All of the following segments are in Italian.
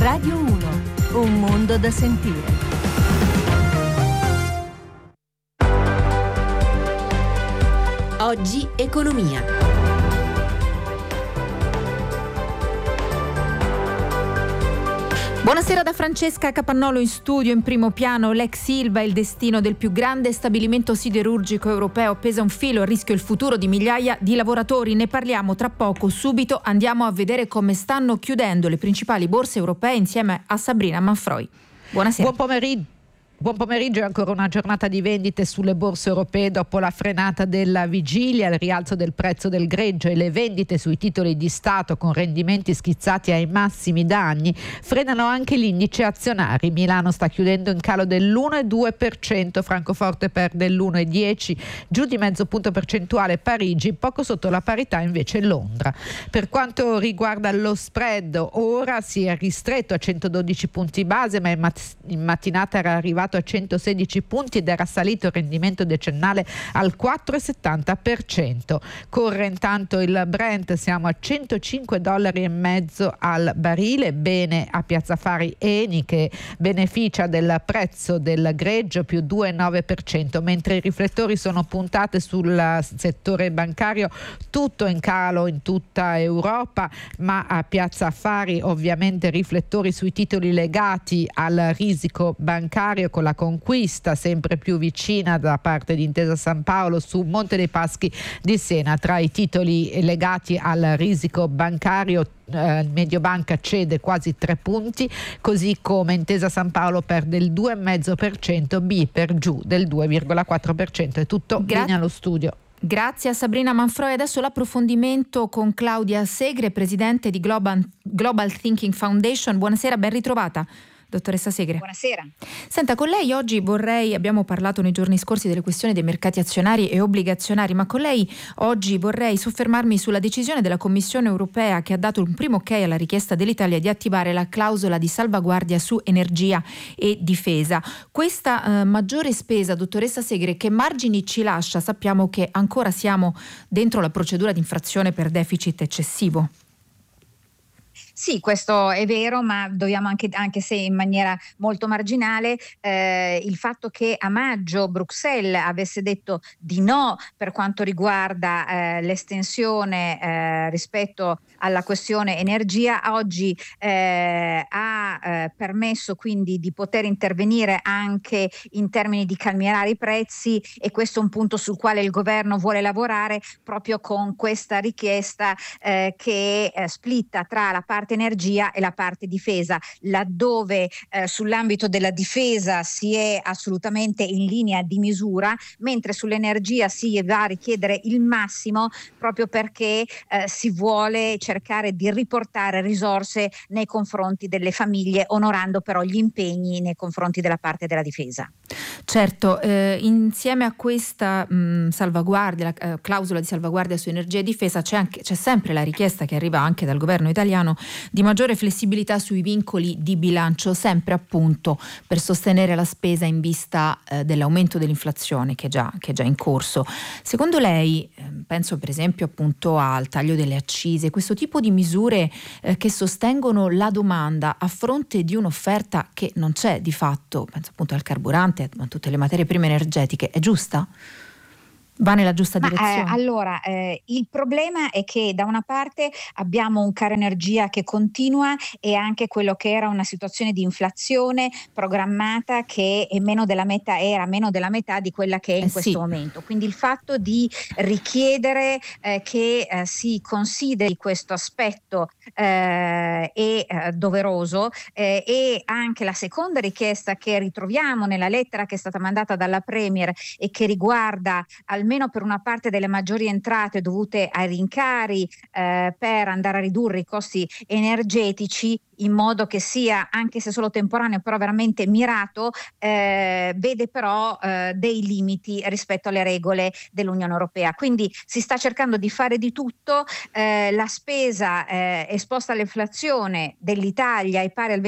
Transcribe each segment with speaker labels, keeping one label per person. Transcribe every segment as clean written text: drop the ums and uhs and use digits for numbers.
Speaker 1: Radio 1, un mondo da sentire.
Speaker 2: Oggi economia.
Speaker 3: Buonasera da Francesca Capannolo in studio. In primo piano l'ex Ilva, il destino del più grande stabilimento siderurgico europeo pesa un filo, a rischio il futuro di migliaia di lavoratori. Ne parliamo tra poco. Subito andiamo a vedere come stanno chiudendo le principali borse europee insieme a Sabrina Manfroi. Buonasera.
Speaker 4: Buon pomeriggio, è ancora una giornata di vendite sulle borse europee dopo la frenata della vigilia, il rialzo del prezzo del greggio e le vendite sui titoli di Stato con rendimenti schizzati ai massimi da anni frenano anche l'indice azionari. Milano sta chiudendo in calo dell'1,2%, Francoforte perde l'1,10%, giù di mezzo punto percentuale Parigi, poco sotto la parità invece Londra. Per quanto riguarda lo spread, ora si è ristretto a 112 punti base, ma in mattinata era arrivato a 116 punti ed era salito il rendimento decennale al 4,70%. Corre intanto il Brent, siamo a $105,50 al barile. Bene a Piazza Affari Eni che beneficia del prezzo del greggio più 2,9%, mentre i riflettori sono puntati sul settore bancario, tutto in calo in tutta Europa, ma a Piazza Affari ovviamente riflettori sui titoli legati al risico bancario, con la conquista sempre più vicina da parte di Intesa Sanpaolo su Monte dei Paschi di Siena. Tra i titoli legati al risico bancario, Mediobanca cede quasi 3 punti, così come Intesa Sanpaolo perde il 2,5%, BPER giù del 2,4%. È tutto, linea allo studio.
Speaker 3: Grazie a Sabrina Manfroi. Adesso l'approfondimento con Claudia Segre, presidente di Global Thinking Foundation. Buonasera, ben ritrovata. Dottoressa Segre.
Speaker 5: Buonasera.
Speaker 3: Senta, con lei oggi abbiamo parlato nei giorni scorsi delle questioni dei mercati azionari e obbligazionari, ma con lei oggi vorrei soffermarmi sulla decisione della Commissione europea che ha dato un primo ok alla richiesta dell'Italia di attivare la clausola di salvaguardia su energia e difesa. Questa maggiore spesa, dottoressa Segre, che margini ci lascia? Sappiamo che ancora siamo dentro la procedura di infrazione per deficit eccessivo.
Speaker 5: Sì, questo è vero, ma dobbiamo anche se in maniera molto marginale, il fatto che a maggio Bruxelles avesse detto di no per quanto riguarda l'estensione rispetto alla questione energia, oggi ha permesso quindi di poter intervenire anche in termini di calmierare i prezzi, e questo è un punto sul quale il governo vuole lavorare proprio con questa richiesta che splitta tra la parte energia e la parte difesa, laddove sull'ambito della difesa si è assolutamente in linea di misura, mentre sull'energia si va a richiedere il massimo proprio perché si vuole cercare di riportare risorse nei confronti delle famiglie, onorando però gli impegni nei confronti della parte della difesa.
Speaker 3: Certo, insieme a questa salvaguardia, la clausola di salvaguardia su energia e difesa, c'è sempre la richiesta che arriva anche dal governo italiano di maggiore flessibilità sui vincoli di bilancio, sempre appunto per sostenere la spesa in vista dell'aumento dell'inflazione che è già in corso. Secondo lei, penso per esempio appunto al taglio delle accise, questo tipo di misure che sostengono la domanda a fronte di un'offerta che non c'è di fatto, penso appunto al carburante, a tutte le materie prime energetiche, è giusta? Va nella giusta direzione?
Speaker 5: Allora, il problema è che da una parte abbiamo un caro energia che continua e anche quello che era una situazione di inflazione programmata che è meno della metà di quella che è in questo momento. Quindi il fatto di richiedere che si consideri questo aspetto è doveroso, e anche la seconda richiesta che ritroviamo nella lettera che è stata mandata dalla Premier e che riguarda almeno per una parte delle maggiori entrate dovute ai rincari per andare a ridurre i costi energetici, in modo che sia, anche se solo temporaneo, però veramente mirato, vede però dei limiti rispetto alle regole dell'Unione Europea. Quindi si sta cercando di fare di tutto, la spesa esposta all'inflazione dell'Italia è pari al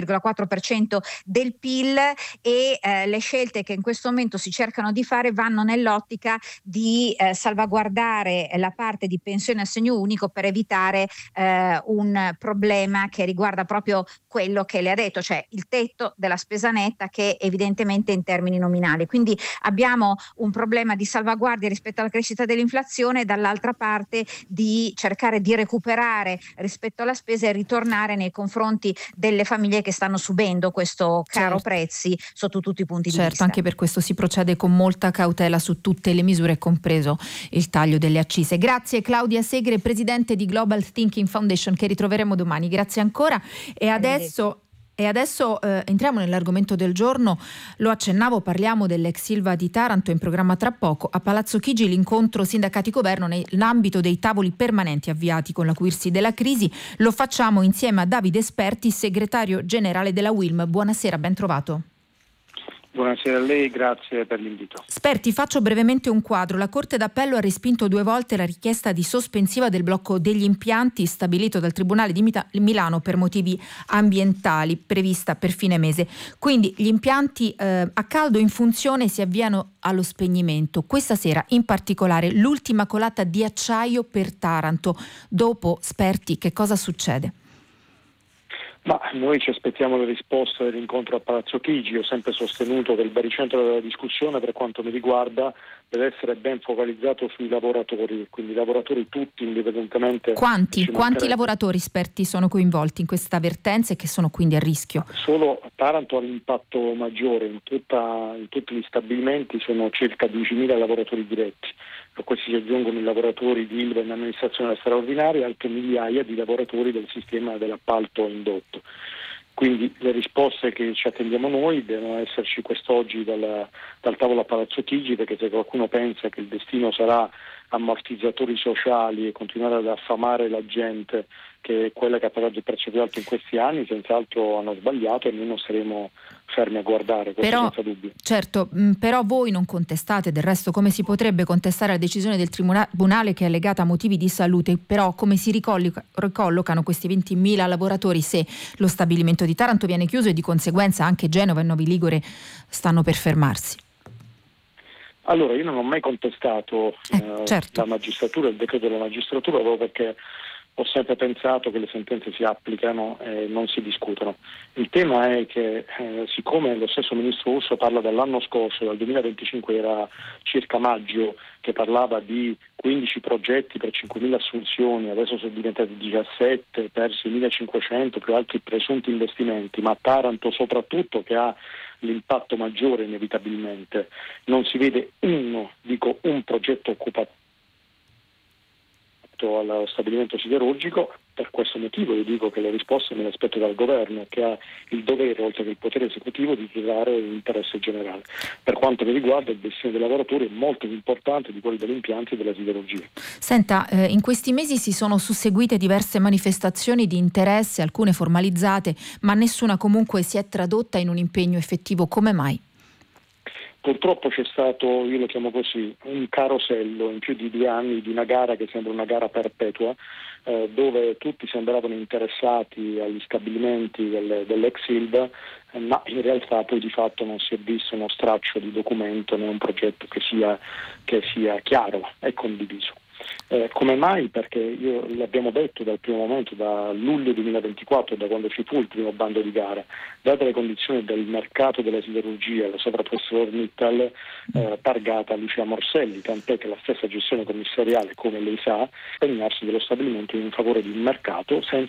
Speaker 5: 20,4% del PIL, e le scelte che in questo momento si cercano di fare vanno nell'ottica di salvaguardare la parte di pensione a assegno unico per evitare un problema che riguarda proprio quello che le ha detto, cioè il tetto della spesa netta, che evidentemente in termini nominali. Quindi abbiamo un problema di salvaguardia rispetto alla crescita dell'inflazione e dall'altra parte di cercare di recuperare rispetto alla spesa e ritornare nei confronti delle famiglie che stanno subendo questo caro prezzi sotto tutti i punti di vista.
Speaker 3: Anche per questo si procede con molta cautela su tutte le misure, compreso il taglio delle accise. Grazie Claudia Segre, presidente di Global Thinking Foundation, che ritroveremo domani. Grazie ancora. E adesso entriamo nell'argomento del giorno. Lo accennavo, parliamo dell'ex Ilva di Taranto, in programma tra poco a Palazzo Chigi l'incontro sindacati-governo nell'ambito dei tavoli permanenti avviati con l'acuirsi della crisi. Lo facciamo insieme a Davide Sperti, segretario generale della UILM. Buonasera, ben trovato.
Speaker 2: Buonasera a lei, grazie per l'invito.
Speaker 3: Sperti, faccio brevemente un quadro. La Corte d'Appello ha respinto 2 volte la richiesta di sospensiva del blocco degli impianti stabilito dal Tribunale di Milano per motivi ambientali, prevista per fine mese. Quindi gli impianti a caldo in funzione si avviano allo spegnimento. Questa sera in particolare l'ultima colata di acciaio per Taranto. Dopo, Sperti, che cosa succede?
Speaker 2: Ma noi ci aspettiamo le risposte dell'incontro a Palazzo Chigi. Ho sempre sostenuto che il baricentro della discussione, per quanto mi riguarda, deve essere ben focalizzato sui lavoratori, quindi i lavoratori tutti indipendentemente.
Speaker 3: Quanti lavoratori, Sperti, sono coinvolti in questa vertenza e che sono quindi a rischio?
Speaker 2: Solo Taranto ha l'impatto maggiore, in tutti gli stabilimenti sono circa 10.000 lavoratori diretti. A questi si aggiungono i lavoratori di Ilva in amministrazione straordinaria e altre migliaia di lavoratori del sistema dell'appalto indotto. Quindi le risposte che ci attendiamo noi devono esserci quest'oggi dal tavolo a Palazzo Chigi, perché se qualcuno pensa che il destino sarà ammortizzatori sociali e continuare ad affamare la gente, che è quella che ha pagato il prezzo più alto in questi anni, senz'altro hanno sbagliato e noi non saremo fermi a guardare, questo senza dubbio.
Speaker 3: Certo, però voi non contestate, del resto come si potrebbe contestare la decisione del tribunale che è legata a motivi di salute, però come si ricollocano questi 20.000 lavoratori se lo stabilimento di Taranto viene chiuso e di conseguenza anche Genova e Novi Ligure stanno per fermarsi?
Speaker 2: Allora, io non ho mai contestato la magistratura, il decreto della magistratura, proprio perché ho sempre pensato che le sentenze si applicano e non si discutono. Il tema è che siccome lo stesso ministro Urso parla dell'anno scorso, dal 2025 era circa maggio, che parlava di 15 progetti per 5.000 assunzioni, adesso sono diventati 17 per 6.500 più altri presunti investimenti, ma Taranto soprattutto, che ha l'impatto maggiore inevitabilmente, non si vede un progetto occupativo allo stabilimento siderurgico. Per questo motivo io dico che le risposte me le aspetto dal governo, che ha il dovere, oltre che il potere esecutivo, di tutelare l'interesse generale. Per quanto mi riguarda, il destino dei lavoratori è molto più importante di quello degli impianti e della siderurgia.
Speaker 3: Senta, in questi mesi si sono susseguite diverse manifestazioni di interesse, alcune formalizzate, ma nessuna comunque si è tradotta in un impegno effettivo. Come mai?
Speaker 2: Purtroppo c'è stato, io lo chiamo così, un carosello in più di 2 anni di una gara che sembra una gara perpetua, dove tutti sembravano interessati agli stabilimenti dell'ex Ilva, ma in realtà poi di fatto non si è visto uno straccio di documento né un progetto che sia chiaro e condiviso. Come mai? Perché l'abbiamo detto dal primo momento, da luglio 2024, da quando ci fu il primo bando di gara, date le condizioni del mercato della siderurgia, la sovrapprezzo ArcelorMittal targata a Lucia Morselli, tant'è che la stessa gestione commissariale, come lei sa, impegnarsi dello stabilimento in favore di un mercato senza